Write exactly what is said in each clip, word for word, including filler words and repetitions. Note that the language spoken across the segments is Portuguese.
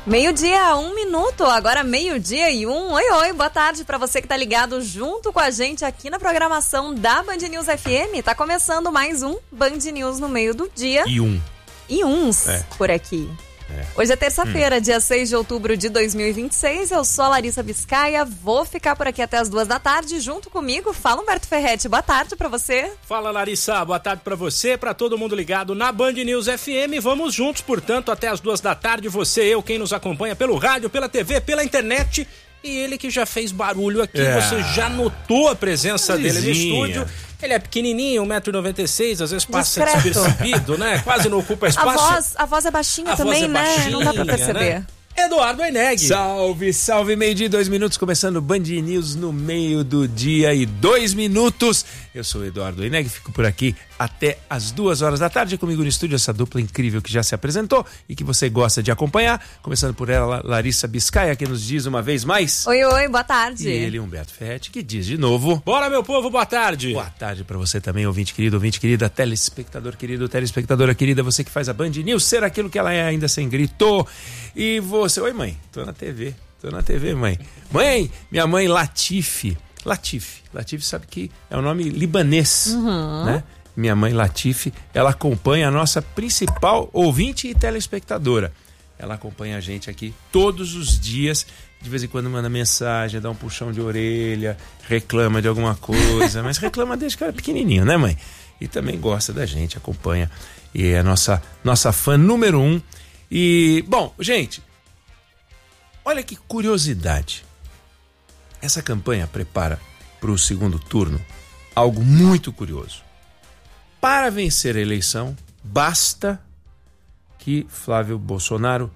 Meio-dia, um minuto, agora meio-dia e um. Oi, oi, boa tarde pra você que tá ligado junto com a gente aqui na programação da Band News F M. Tá começando mais um Band News no meio do dia. E um. E uns é. por aqui. É. Hoje é terça-feira, hum. dia seis de outubro de dois mil e vinte e seis. Eu sou a Larissa Biscaia, vou ficar por aqui até as duas da tarde junto comigo. Fala, Humberto Ferretti, boa tarde pra você. Fala, Larissa, boa tarde pra você, pra todo mundo ligado na Band News F M. Vamos juntos, portanto, até as duas da tarde. Você, eu, quem nos acompanha pelo rádio, pela T V, pela internet. E ele que já fez barulho aqui, é. você já notou a presença Lizinha. dele no estúdio. Ele é pequenininho, um metro e noventa e seis, às vezes passa Discreto. despercebido, né? Quase não ocupa espaço. A voz, a voz é baixinha a também, voz é né? baixinha, não dá pra perceber. Né? Eduardo Eneg. Salve, salve, meio-dia, dois minutos, começando Band News no meio do dia e dois minutos. Eu sou o Eduardo Eneg, fico por aqui até as duas horas da tarde. Comigo no estúdio essa dupla incrível que já se apresentou e que você gosta de acompanhar. Começando por ela, Larissa Biscaia, que nos diz uma vez mais. Oi, oi, boa tarde. E ele, Humberto Ferretti, que diz de novo. Bora, meu povo, boa tarde. Boa tarde pra você também, ouvinte querido, ouvinte querida, telespectador querido, telespectadora querida, você que faz a Band News ser aquilo que ela é ainda sem grito. E você... Oi, mãe, tô na T V, tô na T V, mãe. Mãe, minha mãe Latife, Latife, Latife sabe que é um nome libanês, uhum. né? Minha mãe Latife, ela acompanha a nossa principal ouvinte e telespectadora. Ela acompanha a gente aqui todos os dias, de vez em quando manda mensagem, dá um puxão de orelha, reclama de alguma coisa, mas reclama desde que era pequenininho, né, mãe? E também gosta da gente, acompanha, e é a nossa, nossa fã número um. E, bom, gente, olha que curiosidade. Essa campanha prepara para o segundo turno algo muito curioso. Para vencer a eleição, basta que Flávio Bolsonaro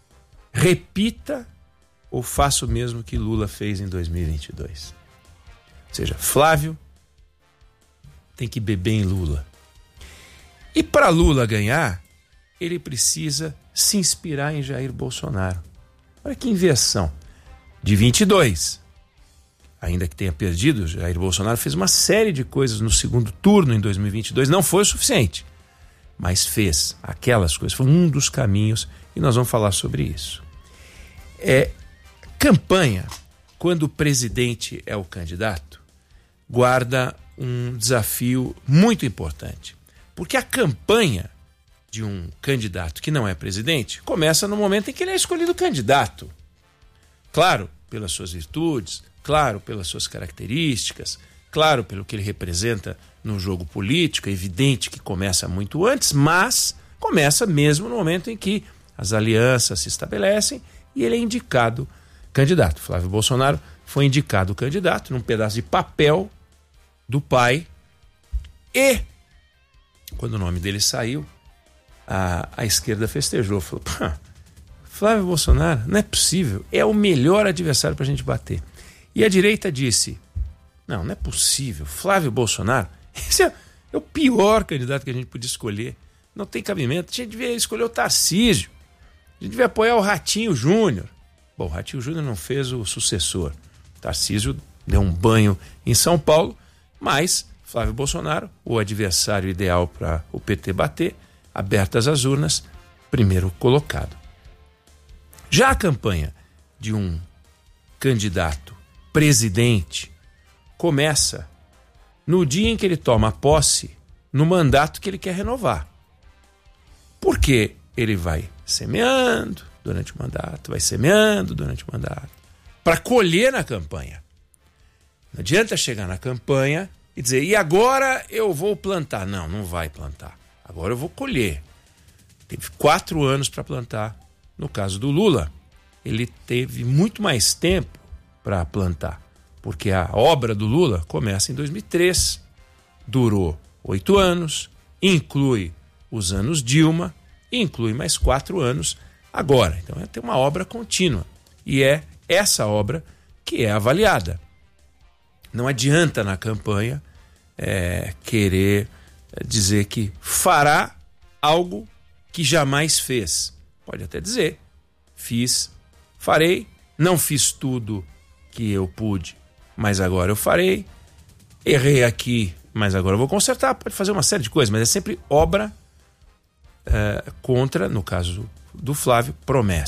repita ou faça o mesmo que Lula fez em dois mil e vinte e dois. Ou seja, Flávio tem que beber em Lula. E para Lula ganhar, ele precisa se inspirar em Jair Bolsonaro. Olha que inversão. De vinte e dois, ainda que tenha perdido, Jair Bolsonaro fez uma série de coisas no segundo turno em dois mil e vinte e dois. Não foi o suficiente, mas fez aquelas coisas. Foi um dos caminhos e nós vamos falar sobre isso. É, campanha, quando o presidente é o candidato, guarda um desafio muito importante. Porque a campanha de um candidato que não é presidente começa no momento em que ele é escolhido candidato. Claro, pelas suas virtudes, claro, pelas suas características, claro, pelo que ele representa no jogo político, é evidente que começa muito antes, mas começa mesmo no momento em que as alianças se estabelecem e ele é indicado candidato. Flávio Bolsonaro foi indicado candidato num pedaço de papel do pai e, quando o nome dele saiu, A, a esquerda festejou, falou, Flávio Bolsonaro, não é possível, é o melhor adversário para a gente bater. E a direita disse, não, não é possível, Flávio Bolsonaro, esse é, é o pior candidato que a gente podia escolher, não tem cabimento, a gente devia escolher o Tarcísio, a gente devia apoiar o Ratinho Júnior. Bom, o Ratinho Júnior não fez o sucessor, o Tarcísio deu um banho em São Paulo, mas Flávio Bolsonaro, o adversário ideal para o P T bater, abertas as urnas, primeiro colocado. Já a campanha de um candidato presidente começa no dia em que ele toma posse no mandato que ele quer renovar. Porque ele vai semeando durante o mandato, vai semeando durante o mandato, para colher na campanha. Não adianta chegar na campanha e dizer, e agora eu vou plantar. Não, não vai plantar. Agora eu vou colher. Teve quatro anos para plantar. No caso do Lula, ele teve muito mais tempo para plantar, porque a obra do Lula começa em dois mil e três, durou oito anos, inclui os anos Dilma, inclui mais quatro anos agora. Então é ter uma obra contínua. E é essa obra que é avaliada. Não adianta na campanha é, querer dizer que fará algo que jamais fez. Pode até dizer, fiz, farei, não fiz tudo que eu pude, mas agora eu farei, errei aqui, mas agora eu vou consertar. Pode fazer uma série de coisas, mas é sempre obra é, contra, no caso do Flávio, promessa.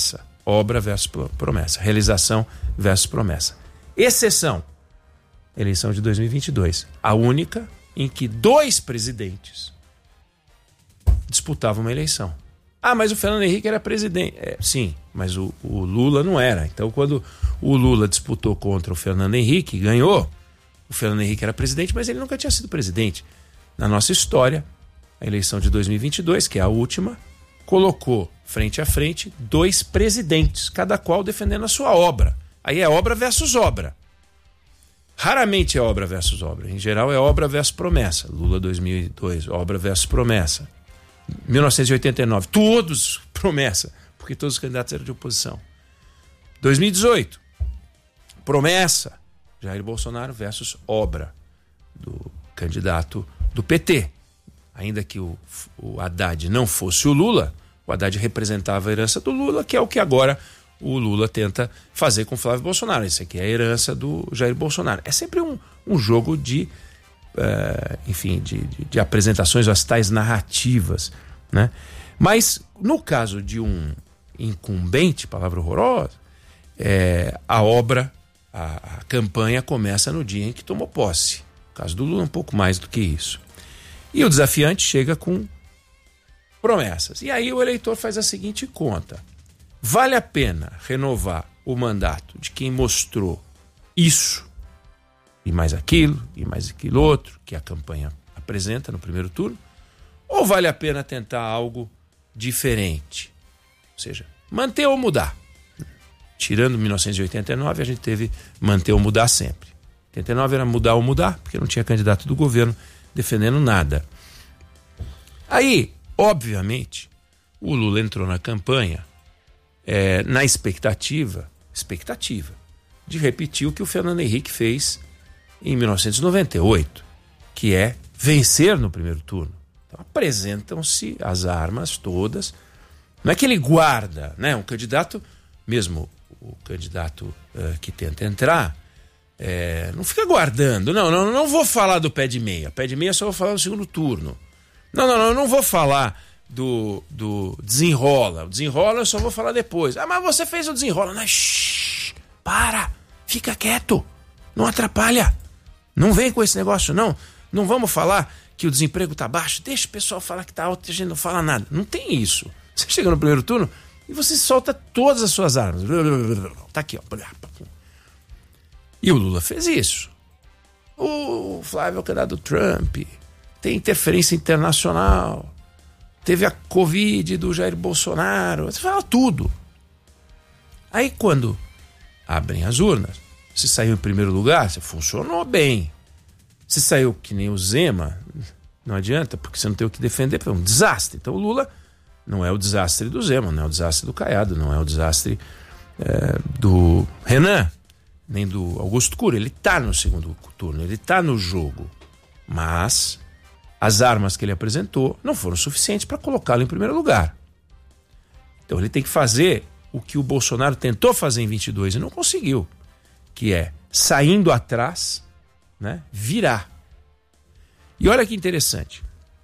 obra versus promessa, realização versus promessa. Exceção, eleição de dois mil e vinte e dois, a única em que dois presidentes disputavam uma eleição. Ah, mas o Fernando Henrique era presidente. É, sim, mas o, o Lula não era. Então, quando o Lula disputou contra o Fernando Henrique, ganhou. O Fernando Henrique era presidente, mas ele nunca tinha sido presidente. Na nossa história, a eleição de dois mil e vinte e dois, que é a última, colocou frente a frente dois presidentes, cada qual defendendo a sua obra. Aí é obra versus obra. Raramente é obra versus obra. Em geral é obra versus promessa. Lula dois mil e dois, obra versus promessa. mil novecentos e oitenta e nove, todos promessa, porque todos os candidatos eram de oposição. dois mil e dezoito, promessa, Jair Bolsonaro versus obra do candidato do P T. Ainda que o, o Haddad não fosse o Lula, o Haddad representava a herança do Lula, que é o que agora o Lula tenta fazer com o Flávio Bolsonaro. Isso aqui é a herança do Jair Bolsonaro. É sempre um, um jogo de Uh, enfim, de, de, de apresentações, as tais narrativas, né? Mas no caso de um incumbente, palavra horrorosa, é, a obra, a, a campanha começa no dia em que tomou posse. No caso do Lula, um pouco mais do que isso. E o desafiante chega com promessas. E aí o eleitor faz a seguinte conta: vale a pena renovar o mandato de quem mostrou isso e mais aquilo, e mais aquilo outro, que a campanha apresenta no primeiro turno, ou vale a pena tentar algo diferente? Ou seja, manter ou mudar. Tirando mil novecentos e oitenta e nove, a gente teve manter ou mudar sempre. oitenta e nove era mudar ou mudar, porque não tinha candidato do governo defendendo nada. Aí, obviamente, o Lula entrou na campanha é, na expectativa, expectativa de repetir o que o Fernando Henrique fez em mil novecentos e noventa e oito, que é vencer no primeiro turno. Então apresentam-se as armas todas. Não é que ele guarda, né? Um candidato, mesmo o candidato uh, que tenta entrar, é, não fica guardando. Não, não, não vou falar do pé de meia. Pé de meia só vou falar no segundo turno. Não, não, não, não vou falar do, do desenrola. O desenrola eu só vou falar depois. Ah, mas você fez o desenrola. Não, shh, para, fica quieto, não atrapalha. Não vem com esse negócio, não. Não vamos falar que o desemprego está baixo. Deixa o pessoal falar que está alto e a gente não fala nada. Não tem isso. Você chega no primeiro turno e você solta todas as suas armas. Tá aqui, ó. E o Lula fez isso. O Flávio é o candidato do Trump. Tem interferência internacional. Teve a Covid do Jair Bolsonaro. Você fala tudo. Aí quando abrem as urnas, se saiu em primeiro lugar, você funcionou bem. Se saiu que nem o Zema, não adianta, porque você não tem o que defender, é um desastre. Então o Lula não é o desastre do Zema, não é o desastre do Caiado, não é o desastre é, do Renan, nem do Augusto Cury. Ele está no segundo turno, ele está no jogo. Mas as armas que ele apresentou não foram suficientes para colocá-lo em primeiro lugar. Então ele tem que fazer o que o Bolsonaro tentou fazer em vinte e dois e não conseguiu, que é, saindo atrás, né, virar. E olha que interessante.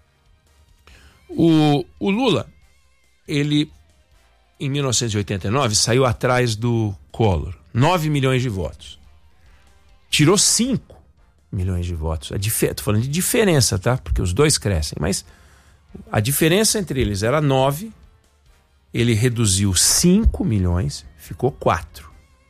O, o Lula, ele, em mil novecentos e oitenta e nove, saiu atrás do Collor. nove milhões de votos. Tirou cinco milhões de votos. Estou falando de diferença, tá? Porque os dois crescem. Mas a diferença entre eles era nove. Ele reduziu cinco milhões, ficou quatro.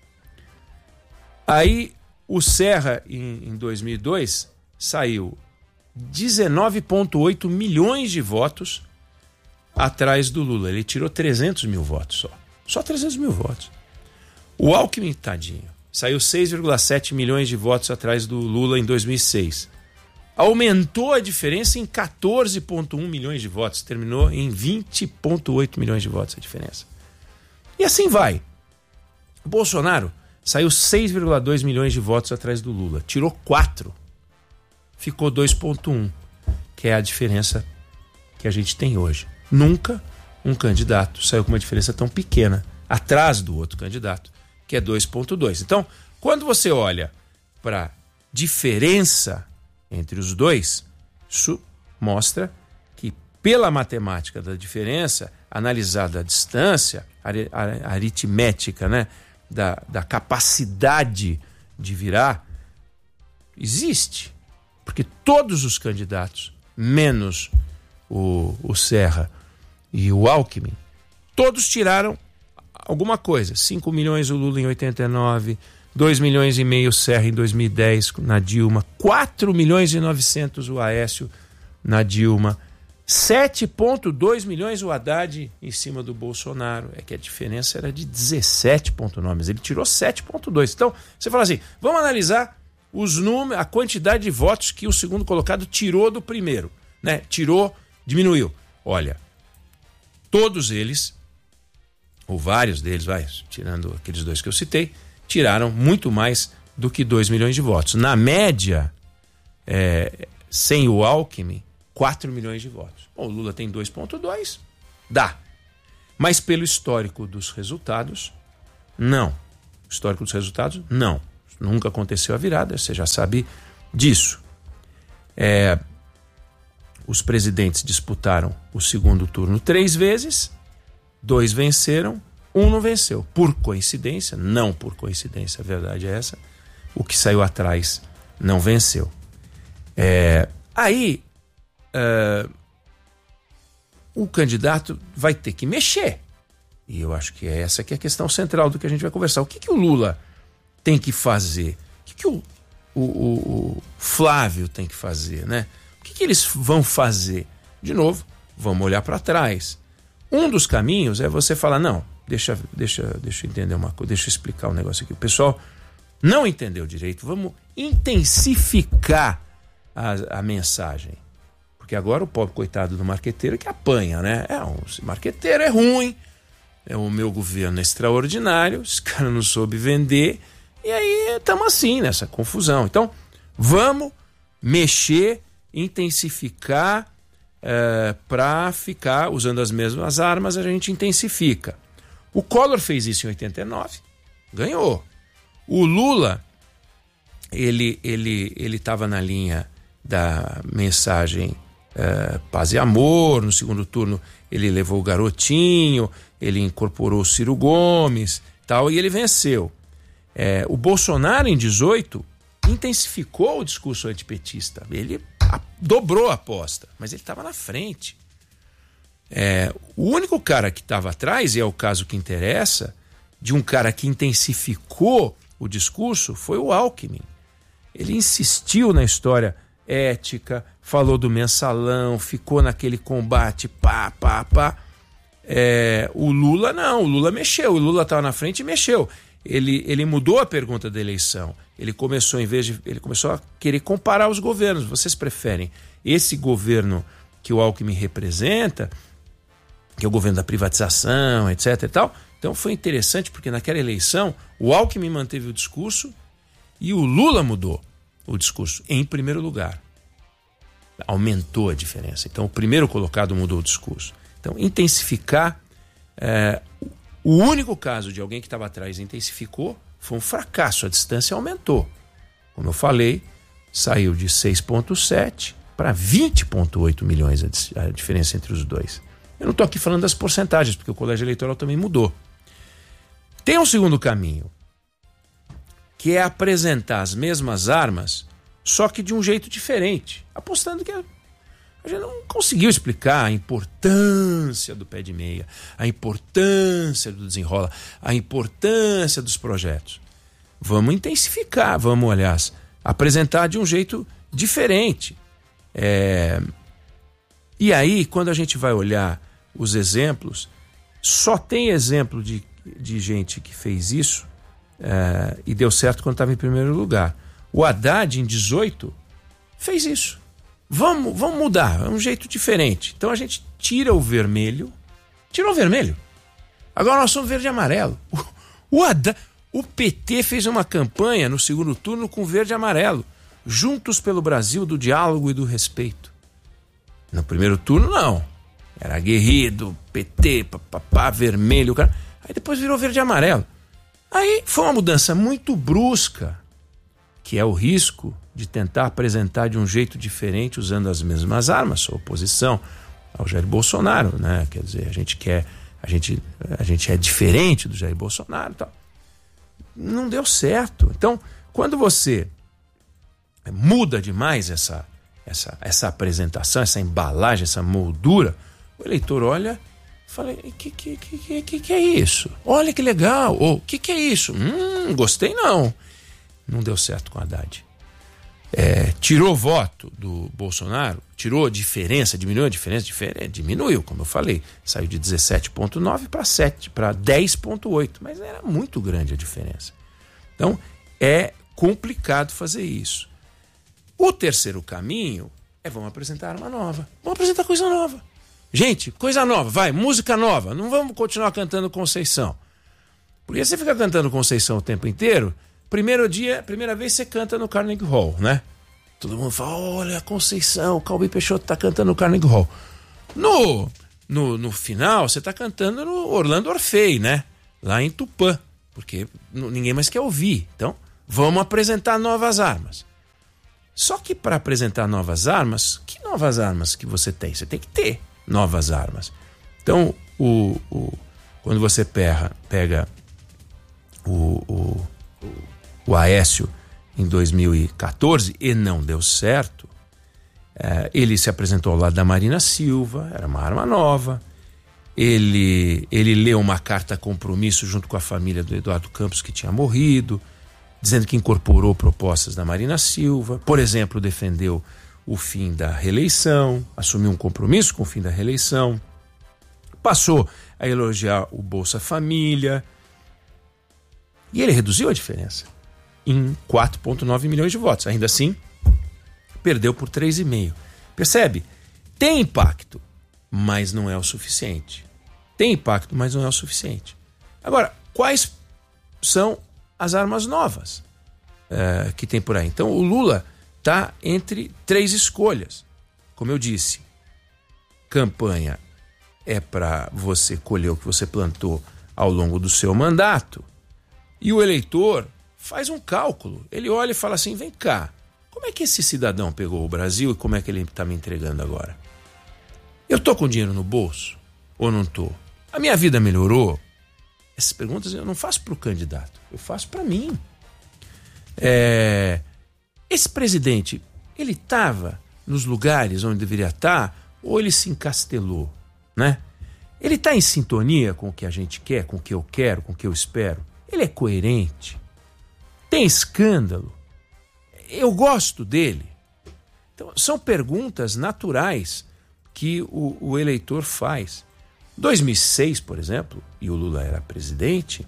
Aí o Serra, em, em dois mil e dois, saiu dezenove vírgula oito milhões de votos atrás do Lula. Ele tirou trezentos mil votos só. Só trezentos mil votos. O Alckmin, tadinho, saiu seis vírgula sete milhões de votos atrás do Lula em dois mil e seis. Aumentou a diferença em quatorze vírgula um milhões de votos. Terminou em vinte vírgula oito milhões de votos a diferença. E assim vai. O Bolsonaro saiu seis vírgula dois milhões de votos atrás do Lula. Tirou quatro. Ficou dois vírgula um, que é a diferença que a gente tem hoje. Nunca um candidato saiu com uma diferença tão pequena atrás do outro candidato, que é dois vírgula dois. Então, quando você olha para diferença entre os dois, isso mostra que pela matemática da diferença, analisada à distância, a, a, a aritmética, né, da, da capacidade de virar, existe. Porque todos os candidatos, menos o, o Serra e o Alckmin, todos tiraram alguma coisa. cinco milhões o Lula em oitenta e nove, dois milhões e meio o Serra em dois mil e dez na Dilma, quatro milhões e novecentos o Aécio na Dilma, sete vírgula dois milhões o Haddad em cima do Bolsonaro. É que a diferença era de dezessete vírgula nove, mas ele tirou sete vírgula dois. Então, você fala assim, vamos analisar os números, a quantidade de votos que o segundo colocado tirou do primeiro, né? Tirou, diminuiu. Olha, todos eles, ou vários deles, vai, tirando aqueles dois que eu citei, tiraram muito mais do que dois milhões de votos. Na média, é, sem o Alckmin, quatro milhões de votos. Bom, o Lula tem dois vírgula dois, dá. Mas pelo histórico dos resultados, não. O histórico dos resultados, não. Nunca aconteceu a virada, você já sabe disso. É, os presidentes disputaram o segundo turno três vezes, dois venceram, um não venceu. Por coincidência, não por coincidência, a verdade é essa, o que saiu atrás não venceu. É, aí, é, o candidato vai ter que mexer. E eu acho que é essa que é a questão central do que a gente vai conversar. O que, que o Lula tem que fazer? O que, que o, o, o Flávio tem que fazer, né? O que, que eles vão fazer? De novo, vamos olhar para trás. Um dos caminhos é você falar, não, deixa, deixa, deixa eu entender uma coisa, deixa eu explicar um negócio aqui. O pessoal não entendeu direito, vamos intensificar a, a mensagem. Porque agora o pobre coitado do marqueteiro que apanha, né? É, um marqueteiro é ruim, é o meu governo é extraordinário, esse cara não soube vender, e aí estamos assim, nessa confusão. Então, vamos mexer, intensificar, é, para ficar usando as mesmas armas, a gente intensifica. O Collor fez isso em oitenta e nove, ganhou. O Lula, ele ele ele estava na linha da mensagem é, paz e amor. No segundo turno ele levou o garotinho, ele incorporou o Ciro Gomes, tal, e ele venceu. É, o Bolsonaro, em dezoito, intensificou o discurso antipetista. Ele a, dobrou a aposta, mas ele estava na frente. É, o único cara que estava atrás, e é o caso que interessa, de um cara que intensificou o discurso, foi o Alckmin. Ele insistiu na história ética, falou do mensalão, ficou naquele combate, pá, pá, pá. É, o Lula não, o Lula mexeu, o Lula estava na frente e mexeu. Ele, ele mudou a pergunta da eleição. Ele começou, em vez de, ele começou a querer comparar os governos. Vocês preferem esse governo que o Alckmin representa, que é o governo da privatização, etc e tal? Então foi interessante porque naquela eleição o Alckmin manteve o discurso e o Lula mudou o discurso em primeiro lugar. Aumentou a diferença. Então o primeiro colocado mudou o discurso. Então intensificar... É, o único caso de alguém que estava atrás intensificou foi um fracasso, a distância aumentou. Como eu falei, saiu de seis vírgula sete para vinte vírgula oito milhões a diferença entre os dois. Eu não estou aqui falando das porcentagens, porque o colégio eleitoral também mudou. Tem um segundo caminho, que é apresentar as mesmas armas, só que de um jeito diferente, apostando que a gente não conseguiu explicar a importância do pé de meia, a importância do desenrola, a importância dos projetos. Vamos intensificar, vamos, aliás, apresentar de um jeito diferente. É... E aí, quando a gente vai olhar os exemplos, só tem exemplo de, de gente que fez isso é... e deu certo quando estava em primeiro lugar. O Haddad, em dezoito, fez isso. Vamos, vamos mudar, é um jeito diferente. Então a gente tira o vermelho. Tirou o vermelho. Agora nós somos verde e amarelo. O, o, Haddad, o P T fez uma campanha no segundo turno com verde e amarelo. Juntos pelo Brasil, do diálogo e do respeito. No primeiro turno, não. Era aguerrido, P T, papapá, vermelho. Cara. Aí depois virou verde e amarelo. Aí foi uma mudança muito brusca, que é o risco de tentar apresentar de um jeito diferente usando as mesmas armas. A oposição ao Jair Bolsonaro, né? Quer dizer, a gente quer, a gente, a gente é diferente do Jair Bolsonaro e tal. Não deu certo. Então, quando você muda demais essa, essa, essa apresentação, essa embalagem, essa moldura, o eleitor olha e fala, que, que, que, que, que é isso? Olha que legal, ou que que é isso? Hum, gostei não. Não deu certo com a Haddad. É, tirou voto do Bolsonaro, tirou a diferença, diminuiu a diferença, diferença, diminuiu, como eu falei, saiu de dezessete vírgula nove para sete, para dez vírgula oito, mas era muito grande a diferença. Então, é complicado fazer isso. O terceiro caminho é vamos apresentar arma nova, vamos apresentar coisa nova. Gente, coisa nova, vai, música nova, não vamos continuar cantando Conceição. Porque você fica cantando Conceição o tempo inteiro, primeiro dia, primeira vez você canta no Carnegie Hall, né? Todo mundo fala, olha a Conceição, o Calbi Peixoto tá cantando no Carnegie Hall. No, no, no final, você tá cantando no Orlando Orfei, né? Lá em Tupã, porque ninguém mais quer ouvir. Então, vamos apresentar novas armas. Só que para apresentar novas armas, que novas armas que você tem? Você tem que ter novas armas. Então, o, o, quando você pega, pega o... o o Aécio em dois mil e quatorze e não deu certo, é, ele se apresentou ao lado da Marina Silva, era uma arma nova, ele, ele leu uma carta compromisso junto com a família do Eduardo Campos que tinha morrido, dizendo que incorporou propostas da Marina Silva, por exemplo, defendeu o fim da reeleição, assumiu um compromisso com o fim da reeleição, passou a elogiar o Bolsa Família, e ele reduziu a diferença em quatro vírgula nove milhões de votos. Ainda assim, perdeu por três vírgula cinco. Percebe? Tem impacto, mas não é o suficiente. Tem impacto, mas não é o suficiente. Agora, quais são as armas novas uh, que tem por aí? Então, o Lula está entre três escolhas. Como eu disse, campanha é para você colher o que você plantou ao longo do seu mandato. E o eleitor faz um cálculo. Ele olha e fala assim, vem cá, como é que esse cidadão pegou o Brasil e como é que ele está me entregando agora? Eu estou com dinheiro no bolso ou não estou? A minha vida melhorou? Essas perguntas eu não faço para o candidato, eu faço para mim. É... Esse presidente, ele estava nos lugares onde deveria estar ou ele se encastelou, né? Ele está em sintonia com o que a gente quer, com o que eu quero, com o que eu espero? Ele é coerente? Tem escândalo? Eu gosto dele? Então, são perguntas naturais que o, o eleitor faz. Em dois mil e seis, por exemplo, e o Lula era presidente,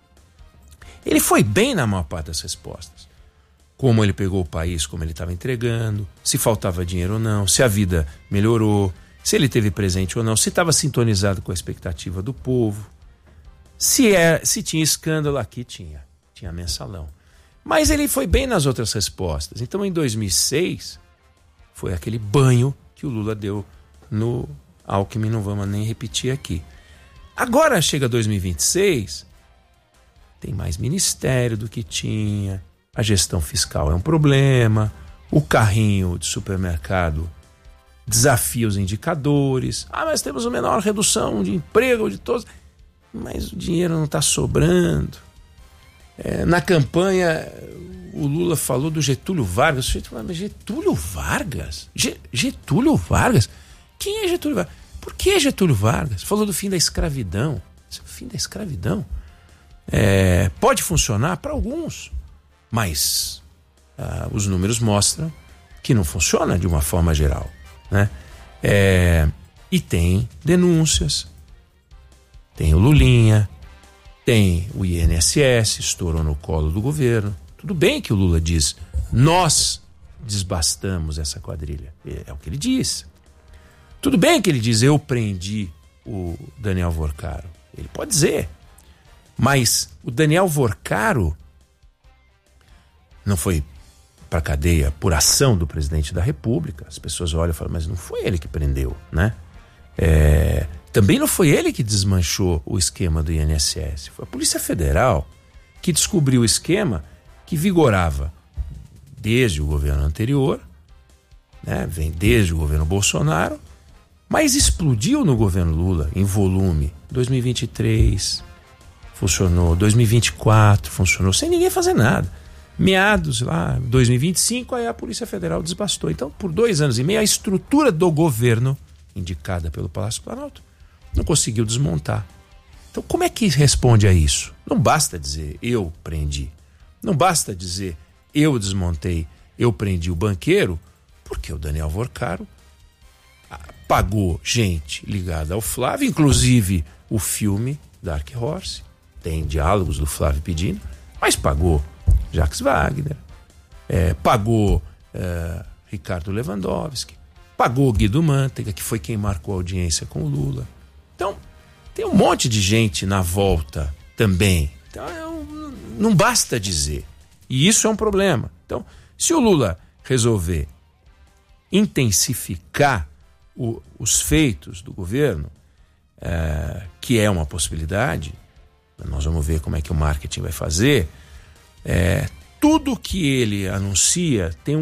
ele foi bem na maior parte das respostas. Como ele pegou o país, como ele estava entregando, se faltava dinheiro ou não, se a vida melhorou, se ele teve presente ou não, se estava sintonizado com a expectativa do povo. Se, é, se tinha escândalo, aqui tinha. Tinha mensalão. Mas ele foi bem nas outras respostas. Então, em dois mil e seis, foi aquele banho que o Lula deu no Alckmin, não vamos nem repetir aqui. Agora chega dois mil e vinte e seis, tem mais ministério do que tinha, a gestão fiscal é um problema, o carrinho de supermercado desafia os indicadores. Ah, mas temos a menor redução de emprego de todos... Mas o dinheiro não está sobrando. É, na campanha, o Lula falou do Getúlio Vargas. Mas Getúlio Vargas? Getúlio Vargas? Quem é Getúlio Vargas? Por que Getúlio Vargas? Falou do fim da escravidão. O fim da escravidão é, pode funcionar para alguns, mas ah, os números mostram que não funciona de uma forma geral, né? É, e tem denúncias. Tem o Lulinha, tem o I N S S, estourou no colo do governo. Tudo bem que o Lula diz, nós desbastamos essa quadrilha. É o que ele diz. Tudo bem que ele diz, eu prendi o Daniel Vorcaro. Ele pode dizer. Mas o Daniel Vorcaro não foi para cadeia por ação do presidente da República. As pessoas olham e falam, mas não foi ele que prendeu, né? É... Também não foi ele que desmanchou o esquema do I N S S. Foi a Polícia Federal que descobriu o esquema que vigorava desde o governo anterior, né? Vem desde o governo Bolsonaro, Mas explodiu no governo Lula em volume. dois mil e vinte e três funcionou, dois mil e vinte e quatro funcionou, sem ninguém fazer nada. Meados lá, dois mil e vinte e cinco, aí a Polícia Federal desbastou. Então, por dois anos e meio, a estrutura do governo, indicada pelo Palácio Planalto, não conseguiu desmontar. Então, como é que responde a isso? Não basta dizer, eu prendi. Não basta dizer, eu desmontei, eu prendi o banqueiro, porque o Daniel Vorcaro pagou gente ligada ao Flávio, inclusive o filme Dark Horse, tem diálogos do Flávio pedindo, mas pagou Jacques Wagner, é, pagou é, Ricardo Lewandowski, pagou Guido Mantega, que foi quem marcou a audiência com o Lula. Então, tem um monte de gente na volta também. Então, eu, não basta dizer. E isso é um problema. Então, se o Lula resolver intensificar o, os feitos do governo, é, que é uma possibilidade, nós vamos ver como é que o marketing vai fazer, é, tudo que ele anuncia tem um